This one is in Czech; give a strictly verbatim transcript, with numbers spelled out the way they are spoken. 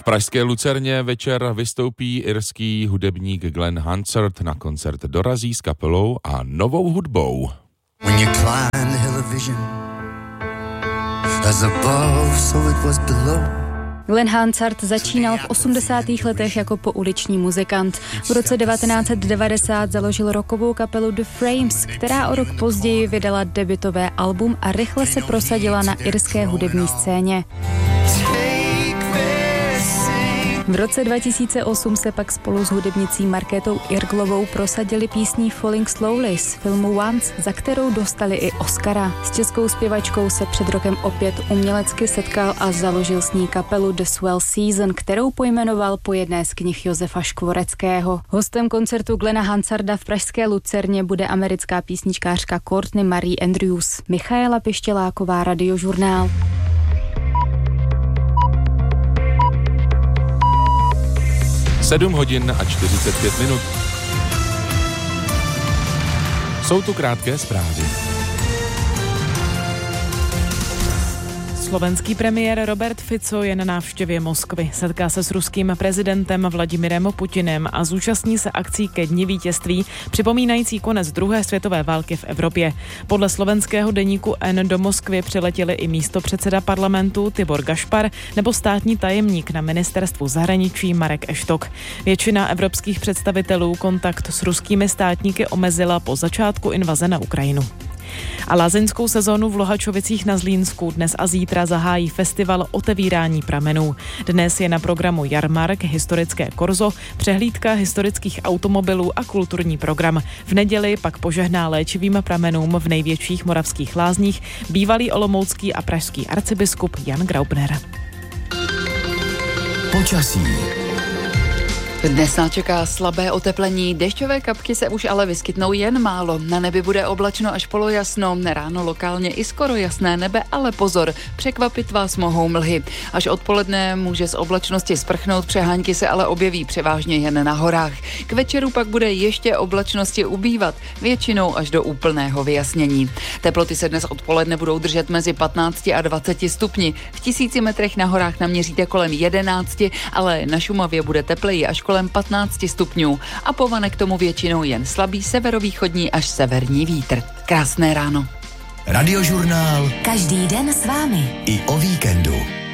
pražské Lucerně večer vystoupí irský hudebník Glenn Hansard. Na koncert dorazí s kapelou a novou hudbou. When you climb the hill of vision, as above, so it was below. Glenn Hansard začínal v osmdesátých letech jako pouliční muzikant. V roce devatenáct set devadesát založil rockovou kapelu The Frames, která o rok později vydala debutové album a rychle se prosadila na irské hudební scéně. V roce dva tisíce osm se pak spolu s hudebnicí Markétou Irglovou prosadili písní Falling Slowly z filmu Once, za kterou dostali i Oscara. S českou zpěvačkou se před rokem opět umělecky setkal a založil s ní kapelu The Swell Season, kterou pojmenoval po jedné z knih Josefa Škvoreckého. Hostem koncertu Glenna Hansarda v pražské Lucerně bude americká písničkářka Courtney Marie Andrews. Michaela Pištěláková, Radiožurnál. sedm hodin a čtyřicet pět minut. Jsou tu krátké zprávy. Slovenský premiér Robert Fico je na návštěvě Moskvy. Setká se s ruským prezidentem Vladimirem Putinem a zúčastní se akcí ke dni vítězství, připomínající konec druhé světové války v Evropě. Podle slovenského deníku N do Moskvy přiletěli i místopředseda parlamentu Tibor Gašpar nebo státní tajemník na ministerstvu zahraničí Marek Eštok. Většina evropských představitelů kontakt s ruskými státníky omezila po začátku invaze na Ukrajinu. A lázeňskou sezónu v Lohačovicích na Zlínsku dnes a zítra zahájí festival Otevírání pramenů. Dnes je na programu jarmark, historické korzo, přehlídka historických automobilů a kulturní program. V neděli pak požehná léčivým pramenům v největších moravských lázních bývalý olomoucký a pražský arcibiskup Jan Graubner. Počasí. Dnes nás čeká slabé oteplení, dešťové kapky se už ale vyskytnou jen málo. Na nebi bude oblačno až polojasno, ráno lokálně i skoro jasné nebe, ale pozor, překvapit vás mohou mlhy. Až odpoledne může z oblačnosti sprchnout, přehánky se ale objeví převážně jen na horách. K večeru pak bude ještě oblačnosti ubývat, většinou až do úplného vyjasnění. Teploty se dnes odpoledne budou držet mezi patnácti a dvaceti stupni. V tisíci metrech na horách naměříte kolem jedenácti, ale na Šumavě bude tepleji až kolem patnácti stupňů a povane k tomu většinou jen slabý severovýchodní až severní vítr. Krásné ráno. Radiožurnál. Každý den s vámi. I o víkendu.